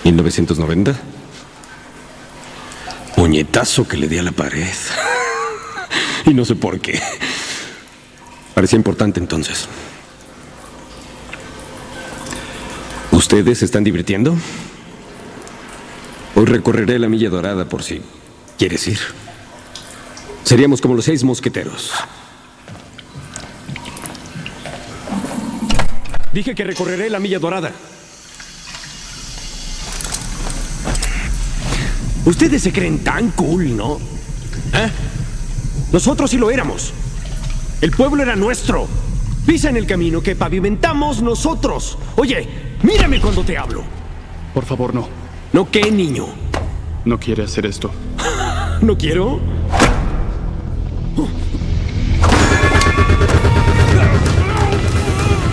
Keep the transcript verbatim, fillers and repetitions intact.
¿mil novecientos noventa? Puñetazo que le di a la pared. Y no sé por qué. Parecía importante entonces. ¿Ustedes se están divirtiendo? Hoy recorreré la Milla Dorada por si quieres ir. Seríamos como los seis mosqueteros. Dije que recorreré la Milla Dorada. Ustedes se creen tan cool, ¿no? ¿Eh? Nosotros sí lo éramos. El pueblo era nuestro. Pisa en el camino que pavimentamos nosotros. Oye, mírame cuando te hablo. Por favor, no. ¿No qué, niño? No quiere hacer esto. ¿No quiero?